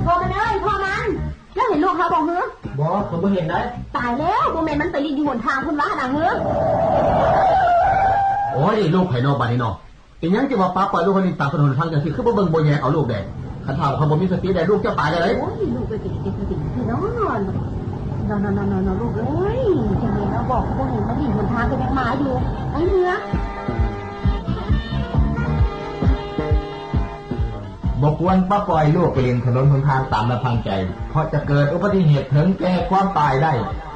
พ่อมันแล้วเห็นลูกเขาบอกเฮ้อบอกผมไม่เห็นได้ตายแล้วโมเมนต์มันไปรีดอยู่บนทางคุณว่าหนังเฮ้อโอ้ยลูกไผ่นอกบ้านนี่นอกเป็นยังจะว่าป้าปล่อยลูกคนนี้ตามถนนทางจังสิคือบ่เบิ่งบ่แย่เอาลูกแดงคันถามเขาบ่มีสติได้ลูกจะตายได้เลยโอ้ยลูกไปติดพี่น้องนอนลูกเอ้ยจังเลยนะบอกพวกเห็นมันรีดบนทางก็ยังมาอยู่ไอ้เนื้อบอกควรป้าปล่อยลูกไปเล่นถนนหนทางตามลำพังใจเพราะจะเกิดอุบัติเหตุถึงแก่ความตายได้